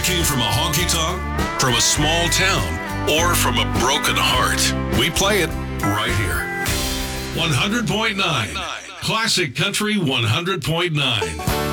came from a honky tonk, from a small town, or from a broken heart, we play it right here. 100.9. Classic Country 100.9.